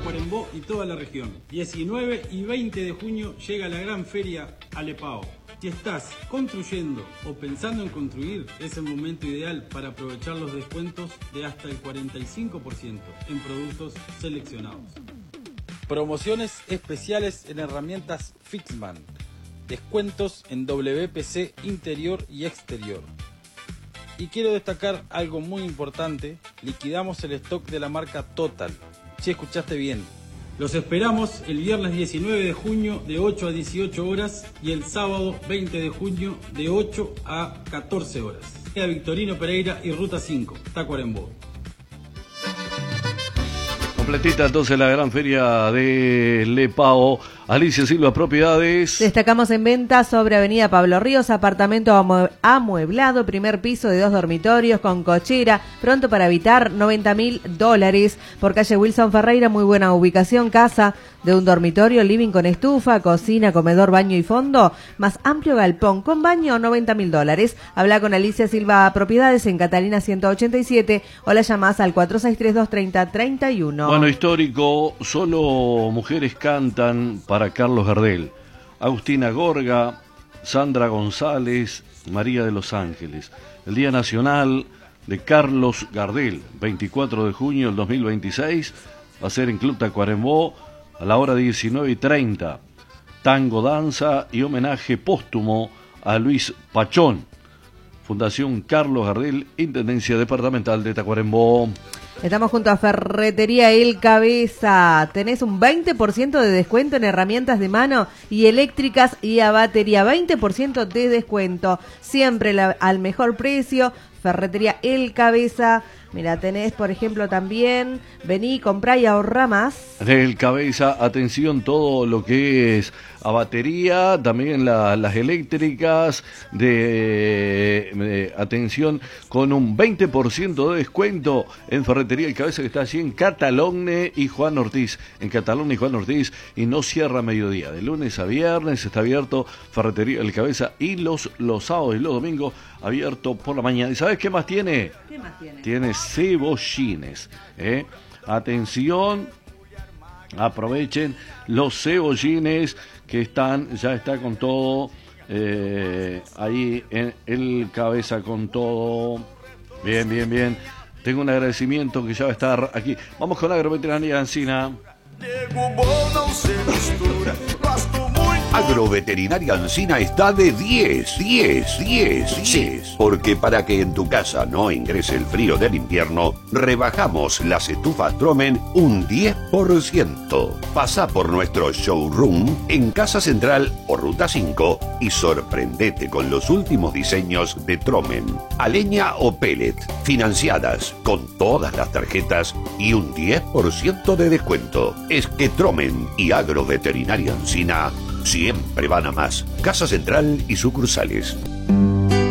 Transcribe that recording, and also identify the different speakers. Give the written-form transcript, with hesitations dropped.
Speaker 1: Tacuarembó y toda la región. 19 y 20 de junio llega la gran feria Alepao. Si estás construyendo o pensando en construir, es el momento ideal para aprovechar los descuentos de hasta el 45% en productos seleccionados. Promociones especiales en herramientas Fixman. Descuentos en WPC interior y exterior. Y quiero destacar algo muy importante, liquidamos el stock de la marca Total. Si escuchaste bien. Los esperamos el viernes 19 de junio de 8 a 18 horas y el sábado 20 de junio de 8 a 14 horas. Victorino Pereira y Ruta 5, Tacuarembó.
Speaker 2: Completita entonces la gran feria de Lepao. Alicia Silva, propiedades.
Speaker 3: Destacamos en venta sobre Avenida Pablo Ríos, apartamento amueblado, primer piso de 2 dormitorios con cochera, pronto para habitar, $90.000. Por calle Wilson Ferreira, muy buena ubicación, casa de un dormitorio, living con estufa, cocina, comedor, baño y fondo, más amplio galpón con baño, $90.000. Habla con Alicia Silva Propiedades en Catalina 187 o la llamás al 4632-3031.
Speaker 2: Bueno, histórico, solo mujeres cantan para Carlos Gardel. Agustina Gorga, Sandra González, María de los Ángeles. El Día Nacional de Carlos Gardel, 24 de junio del 2026, va a ser en Club Tacuarembó a la hora 19:30. Tango, danza y homenaje póstumo a Luis Pachón. Fundación Carlos Gardel, Intendencia Departamental de Tacuarembó.
Speaker 3: Estamos junto a Ferretería El Cabeza. Tenés un 20% de descuento en herramientas de mano y eléctricas y a batería. 20% de descuento. Siempre al mejor precio. Ferretería El Cabeza. Mira, tenés, por ejemplo, también, vení, comprá y ahorrá más.
Speaker 2: El Cabeza, atención, todo lo que es a batería, también las eléctricas, atención, con un 20% de descuento en Ferretería El Cabeza, que está allí en Catalone y Juan Ortiz. En Catalone y Juan Ortiz, y no cierra a mediodía. De lunes a viernes está abierto Ferretería El Cabeza, y los sábados y los domingos abierto por la mañana. ¿Y sabes qué más tiene?
Speaker 3: ¿Qué más tiene?
Speaker 2: Tiene cebollines. Atención, aprovechen los cebollines que ya está con todo, ahí en El Cabeza con todo. Bien. Tengo un agradecimiento que ya va a estar aquí. Vamos con Agroveterinaria Ancina.
Speaker 4: Agroveterinaria Ancina está de 10, porque para que en tu casa no ingrese el frío del invierno, rebajamos las estufas Tromen un 10%. Pasa por nuestro showroom en Casa Central o Ruta 5 y sorprendete con los últimos diseños de Tromen. A leña o pellet, financiadas con todas las tarjetas y un 10% de descuento. Es que Tromen y Agroveterinaria Ancina siempre van a más. Casa Central y sucursales.